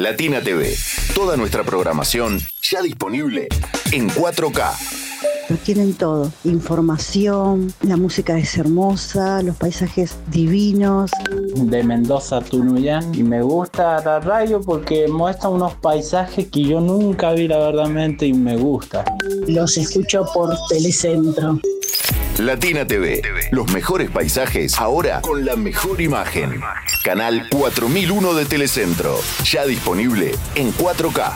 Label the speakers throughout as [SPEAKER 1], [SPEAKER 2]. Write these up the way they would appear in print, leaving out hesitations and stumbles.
[SPEAKER 1] Latina TV. Toda nuestra programación ya disponible en 4K.
[SPEAKER 2] Lo tienen todo, información, la música es hermosa, los paisajes divinos.
[SPEAKER 3] De Mendoza a Tunuyán, y me gusta la radio porque muestra unos paisajes que yo nunca vi, la verdadmente, y me gusta.
[SPEAKER 4] Los escucho por Telecentro.
[SPEAKER 1] Latina TV, los mejores paisajes ahora con la mejor imagen. Canal 4001 de Telecentro, ya disponible en 4K.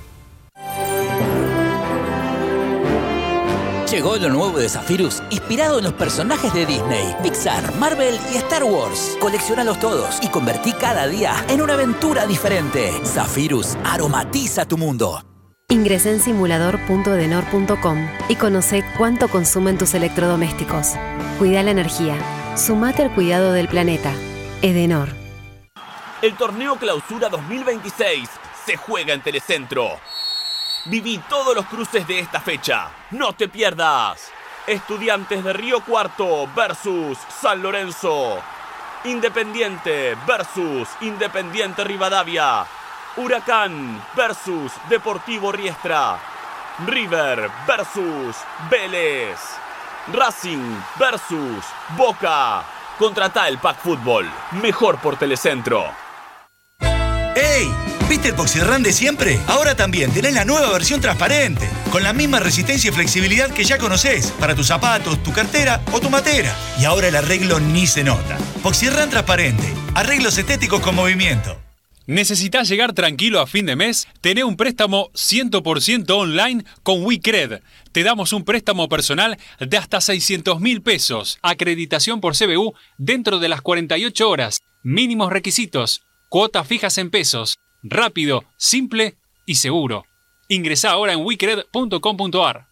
[SPEAKER 5] Llegó lo nuevo de Zephyrus, inspirado en los personajes de Disney, Pixar, Marvel y Star Wars. Colecciónalos todos y convertí cada día en una aventura diferente. Zephyrus aromatiza tu mundo.
[SPEAKER 6] Ingresá en simulador.edenor.com y conoce cuánto consumen tus electrodomésticos. Cuida la energía. Sumate al cuidado del planeta. Edenor.
[SPEAKER 7] El torneo Clausura 2026 se juega en Telecentro. Viví todos los cruces de esta fecha. ¡No te pierdas! Estudiantes de Río Cuarto versus San Lorenzo. Independiente versus Independiente Rivadavia. Huracán versus Deportivo Riestra. River versus Vélez. Racing versus Boca. Contratá el Pack Fútbol. Mejor por Telecentro.
[SPEAKER 8] ¡Ey! ¿Viste el Poxirrán de siempre? Ahora también tenés la nueva versión transparente, con la misma resistencia y flexibilidad que ya conocés, para tus zapatos, tu cartera o tu matera. Y ahora el arreglo ni se nota. Poxirrán transparente, arreglos estéticos con movimiento.
[SPEAKER 9] ¿Necesitas llegar tranquilo a fin de mes? Tené un préstamo 100% online con WeCred. Te damos un préstamo personal de hasta 600.000 pesos. Acreditación por CBU dentro de las 48 horas. Mínimos requisitos. Cuotas fijas en pesos. Rápido, simple y seguro. Ingresá ahora en wecred.com.ar.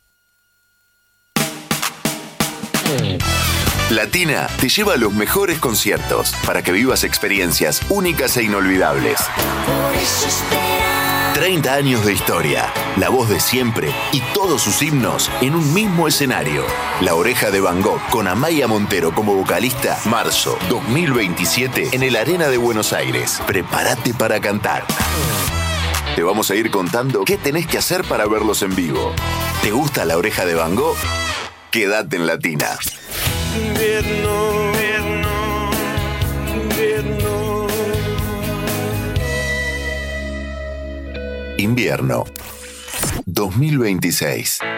[SPEAKER 1] Latina te lleva a los mejores conciertos para que vivas experiencias únicas e inolvidables. 30 años de historia, la voz de siempre y todos sus himnos en un mismo escenario. La Oreja de Van Gogh con Amaya Montero como vocalista, marzo 2027 en el Arena de Buenos Aires. Prepárate para cantar. Te vamos a ir contando qué tenés que hacer para verlos en vivo. ¿Te gusta La Oreja de Van Gogh? Quédate en Latina.
[SPEAKER 10] Invierno, invierno,
[SPEAKER 1] Invierno 2026.